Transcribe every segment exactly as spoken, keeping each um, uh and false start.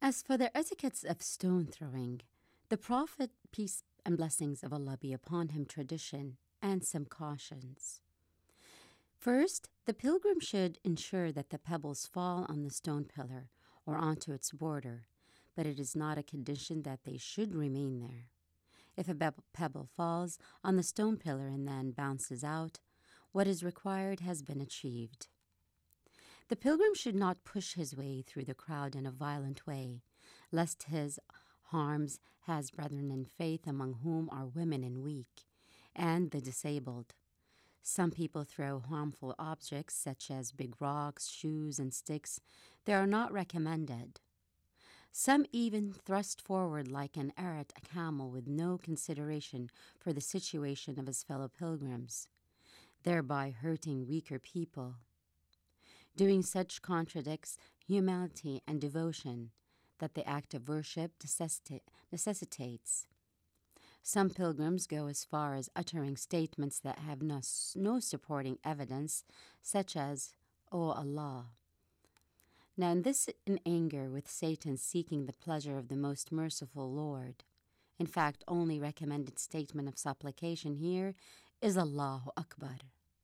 As for the etiquettes of stone throwing, the Prophet, peace and blessings of Allah be upon him, tradition and some cautions. First, the pilgrim should ensure that the pebbles fall on the stone pillar or onto its border, but it is not a condition that they should remain there. If a pebble falls on the stone pillar and then bounces out, what is required has been achieved. The pilgrim should not push his way through the crowd in a violent way, lest his harms his brethren in faith, among whom are women and weak, and the disabled. Some people throw harmful objects such as big rocks, shoes, and sticks. They are not recommended. Some even thrust forward like an Arab a camel with no consideration for the situation of his fellow pilgrims, thereby hurting weaker people. Doing such contradicts humility and devotion that the act of worship necessitates. Some pilgrims go as far as uttering statements that have no, no supporting evidence, such as, "O Allah." Now, in this in anger with Satan seeking the pleasure of the most merciful Lord. In fact, only recommended statement of supplication here is Allahu Akbar.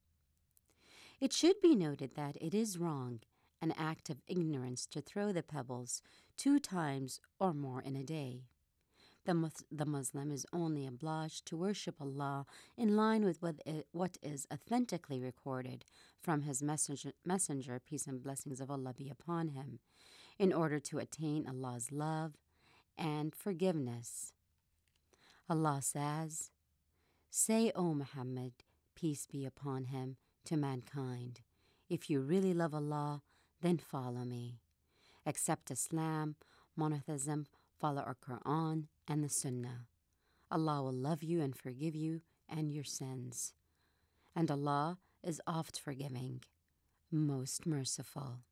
It should be noted that it is wrong, an act of ignorance, to throw the pebbles two times or more in a day. The, mus- the Muslim is only obliged to worship Allah in line with what, it, what is authentically recorded from his messenger, messenger, peace and blessings of Allah be upon him, in order to attain Allah's love and forgiveness. Allah says, "Say, O Muhammad, peace be upon him, to mankind, if you really love Allah, then follow me. Accept Islam, monotheism, follow our Quran and the Sunnah. Allah will love you and forgive you and your sins. And Allah is oft forgiving, most merciful."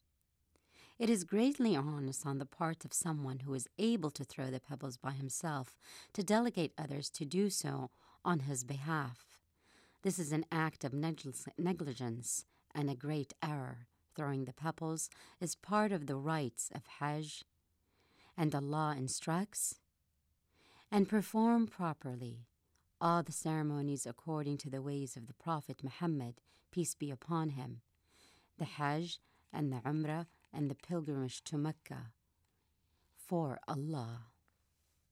It is greatly honest on the part of someone who is able to throw the pebbles by himself to delegate others to do so on his behalf. This is an act of negligence and a great error. Throwing the pebbles is part of the rites of Hajj, and Allah instructs, "And perform properly all the ceremonies according to the ways of the Prophet Muhammad, peace be upon him, the Hajj and the Umrah and the pilgrimage to Mecca, for Allah."